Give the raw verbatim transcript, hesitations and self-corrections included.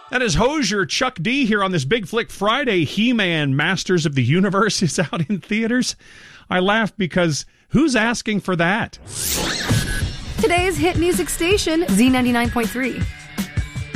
That is Hozier, Chuck D here on this Big Flick Friday. He-Man, Masters of the Universe is out in theaters. I laugh because who's asking for that? Today's hit music station, Z ninety-nine point three.